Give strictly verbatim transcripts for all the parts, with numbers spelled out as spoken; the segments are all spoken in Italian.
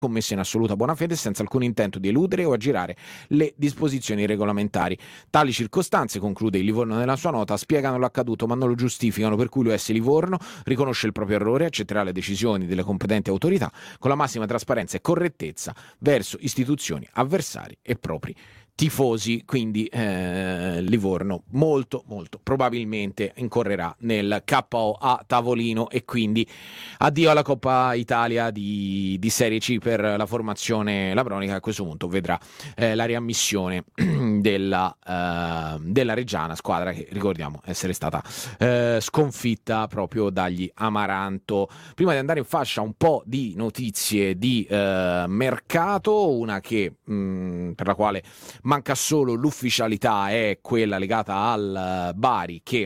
commesso in assoluta buona fede senza alcun intento di eludere o aggirare le disposizioni regolamentari. Tali circostanze, conclude il Livorno nella sua nota, spiegano l'accaduto ma non lo giustificano, per cui l'U S Livorno riconosce il proprio errore e accetterà le decisioni delle competenti autorità con la massima trasparenza e correttezza verso istituzioni, avversari e propri tifosi. Quindi eh, Livorno molto molto probabilmente incorrerà nel K O a tavolino e quindi addio alla Coppa Italia di, di Serie C per la formazione labronica. A questo punto vedrà eh, la riammissione della, eh, della Reggiana, squadra che ricordiamo essere stata eh, sconfitta proprio dagli Amaranto. Prima di andare in fascia un po' di notizie di eh, mercato, una che mh, per la quale manca solo l'ufficialità è quella legata al Bari, che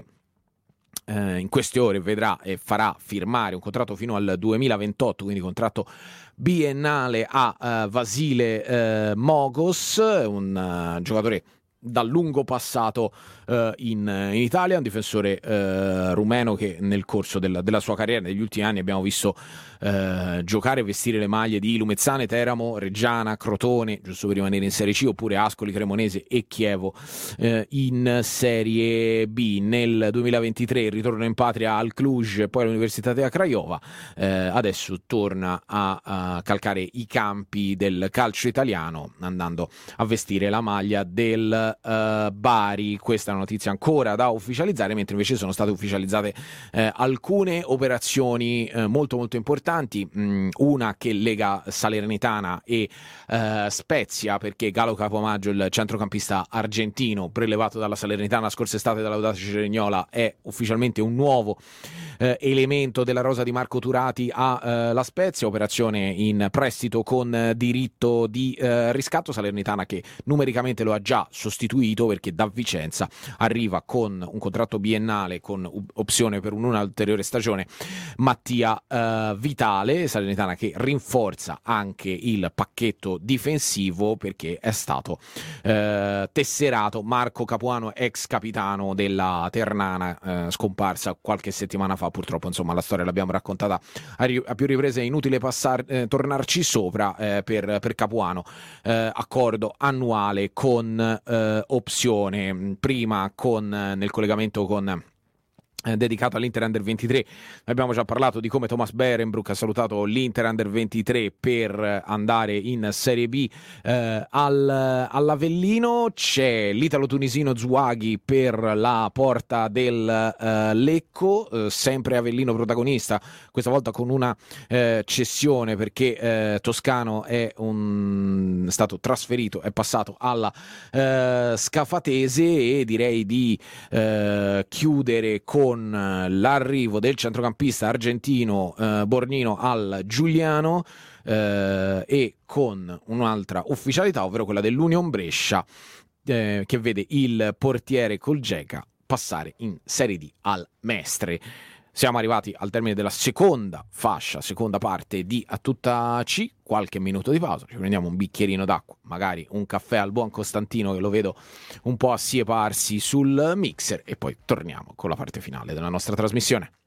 eh, in queste ore vedrà e farà firmare un contratto fino al duemilaventotto, quindi contratto biennale a uh, Vasile uh, Mogos, un uh, giocatore dal lungo passato uh, in, in Italia, un difensore uh, rumeno che nel corso del, della sua carriera, negli ultimi anni, abbiamo visto uh, giocare e vestire le maglie di Lumezzane, Teramo, Reggiana, Crotone, giusto per rimanere in Serie C, oppure Ascoli, Cremonese e Chievo uh, in Serie B. Nel duemilaventitré il ritorno in patria al Cluj, poi all'Università della Craiova, uh, adesso torna a, a calcare i campi del calcio italiano andando a vestire la maglia del Uh, Bari. Questa è una notizia ancora da ufficializzare, mentre invece sono state ufficializzate uh, alcune operazioni uh, molto molto importanti, mm, una che lega Salernitana e uh, Spezia, perché Galo Capomaggio, il centrocampista argentino prelevato dalla Salernitana la scorsa estate dalla Audace Cerignola, è ufficialmente un nuovo uh, elemento della rosa di Marco Turati a uh, la Spezia, operazione in prestito con uh, diritto di uh, riscatto. Salernitana che numericamente lo ha già sostituito perché da Vicenza arriva con un contratto biennale con opzione per un'ulteriore stagione Mattia uh, Vitale. Salernitana che rinforza anche il pacchetto difensivo perché è stato uh, tesserato Marco Capuano, ex capitano della Ternana, uh, scomparsa qualche settimana fa. Purtroppo insomma la storia l'abbiamo raccontata a, ri- a più riprese, è inutile passar- eh, tornarci sopra. eh, per, per Capuano eh, accordo annuale con eh, opzione, prima con nel collegamento con dedicato all'Inter Under ventitré. Abbiamo già parlato di come Thomas Berenbrook ha salutato l'Inter Under ventitré per andare in Serie B eh, al, all'Avellino. C'è l'italo-tunisino Zouaghi per la porta del eh, Lecco, eh, sempre Avellino protagonista, questa volta con una eh, cessione perché eh, Toscano è un, stato trasferito, è passato alla eh, Scafatese, e direi di eh, chiudere con l'arrivo del centrocampista argentino eh, Bornino al Giuliano eh, e con un'altra ufficialità, ovvero quella dell'Union Brescia eh, che vede il portiere Colgeca passare in Serie D al Mestre. Siamo arrivati al termine della seconda fascia, seconda parte di A Tutta C. Qualche minuto di pausa, ci prendiamo un bicchierino d'acqua, magari un caffè al buon Costantino che lo vedo un po' assieparsi sul mixer, e poi torniamo con la parte finale della nostra trasmissione.